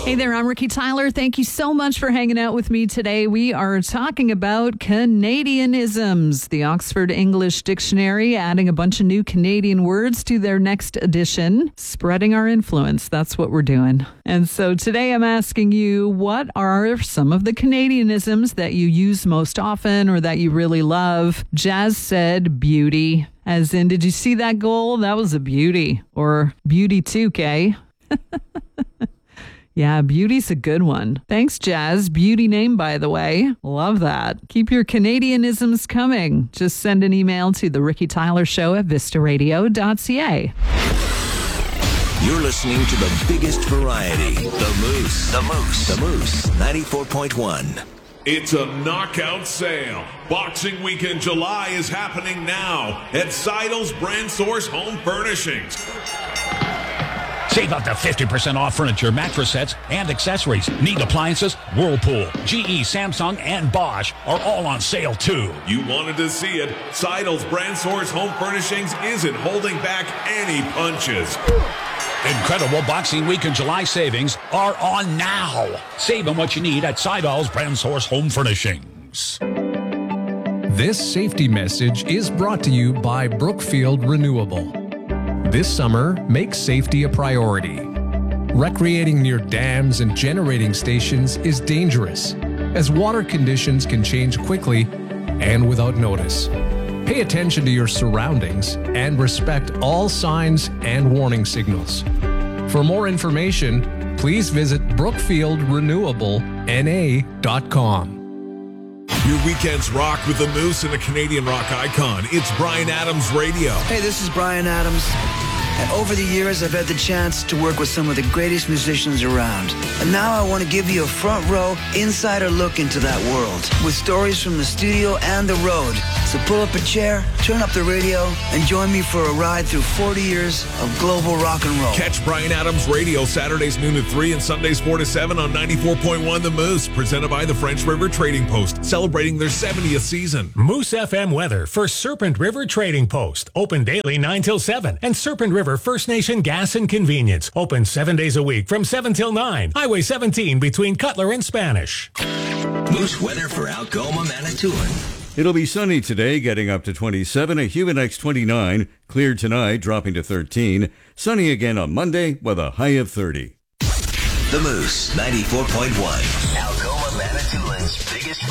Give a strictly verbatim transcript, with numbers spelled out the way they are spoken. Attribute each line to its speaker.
Speaker 1: Hey there, I'm Ricky Tyler. Thank you so much for hanging out with me today. We are talking about Canadianisms, the Oxford English Dictionary, adding a bunch of new Canadian words to their next edition, spreading our influence. That's what we're doing. And so today I'm asking you, what are some of the Canadianisms that you use most often or that you really love? Jazz said beauty. As in, did you see that goal? That was a beauty. Or beauty two K. Yeah, beauty's a good one. Thanks, Jazz. Beauty name, by the way. Love that. Keep your Canadianisms coming. Just send an email to the Ricky Tyler Show at vista radio dot c a.
Speaker 2: You're listening to the biggest variety, The Moose. The Moose. The Moose, ninety-four point one.
Speaker 3: It's a knockout sale. Boxing Weekend July is happening now at Seidel's Brand Source Home Furnishings.
Speaker 4: Save up to fifty percent off furniture, mattress sets, and accessories. Need appliances? Whirlpool, G E, Samsung, and Bosch are all on sale too.
Speaker 3: You wanted to see it. Seidel's Brand Source Home Furnishings isn't holding back any punches.
Speaker 4: Incredible Boxing Weekend July savings are on now. Save on what you need at Seidel's Brand Source Home Furnishings.
Speaker 5: This safety message is brought to you by Brookfield Renewable. This summer, make safety a priority. Recreating near dams and generating stations is dangerous, as water conditions can change quickly and without notice. Pay attention to your surroundings and respect all signs and warning signals. For more information, please visit brookfield renewable n a dot com.
Speaker 3: Your weekends rock with the Moose and a Canadian rock icon. It's Bryan Adams Radio.
Speaker 6: Hey, this is Bryan Adams. And over the years, I've had the chance to work with some of the greatest musicians around. And now I want to give you a front row, insider look into that world with stories from the studio and the road. So pull up a chair, turn up the radio, and join me for a ride through forty years of global rock and roll.
Speaker 3: Catch Bryan Adams Radio Saturdays noon to three and Sundays four to seven on ninety-four point one The Moose, presented by the French River Trading Post, celebrating their seventieth season.
Speaker 7: Moose F M weather for Serpent River Trading Post. Open daily nine till seven. And Serpent River First Nation Gas and Convenience. Open seven days a week from seven till nine. Highway seventeen between Cutler and Spanish.
Speaker 2: Moose weather for Algoma, Manitoulin.
Speaker 8: It'll be sunny today, getting up to twenty-seven, a humid next twenty-nine, clear tonight, dropping to thirteen, sunny again on Monday with a high of thirty.
Speaker 2: The Moose, ninety-four point one. Algoma, Manitoulin's biggest